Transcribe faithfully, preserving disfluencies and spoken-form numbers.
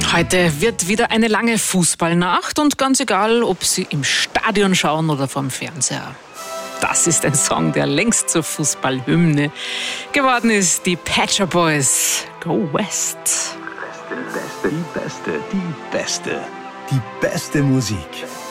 Heute wird wieder eine lange Fußballnacht und ganz egal, ob Sie im Stadion schauen oder vom Fernseher. Das ist ein Song, der längst zur Fußballhymne geworden ist. Die Pet Shop Boys, Go West. Die beste, die beste, die beste, die beste Musik.